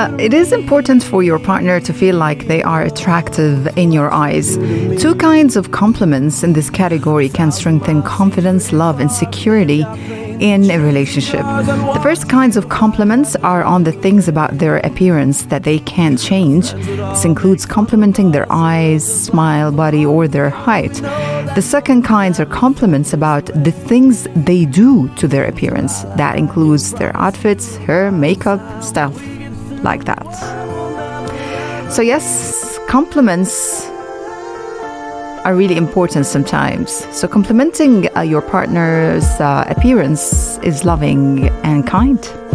It is important for your partner to feel like they are attractive in your eyes. Two kinds of compliments in this category can strengthen confidence, love, and security in a relationship. The first kinds of compliments are on the things about their appearance that they can't change. This includes complimenting their eyes, smile, body, or their height. The second kinds are compliments about the things they do to their appearance. That includes their outfits, hair, makeup, stuff like that. So yes, compliments are really important sometimes. So complimenting your partner's appearance is loving and kind.